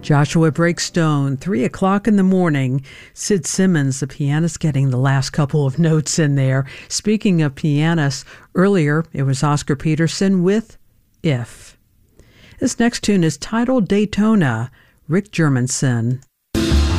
Joshua breaks stone, 3 o'clock in the morning. Sid Simmons, the pianist, getting the last couple of notes in there. Speaking of pianists, earlier it was Oscar Peterson with If. This next tune is titled Daytona, Rick Germanson.